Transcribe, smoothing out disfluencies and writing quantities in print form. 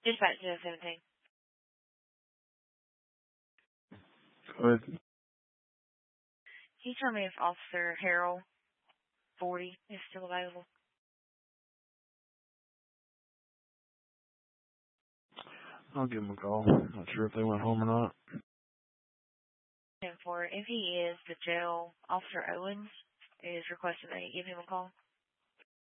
Dispatch 17. Go ahead. Can you tell me if Officer Harold 40 is still available? I'll give him a call. Not sure if they went home or not. And for if he is, the jail, Officer Owens is requesting that you give him a call.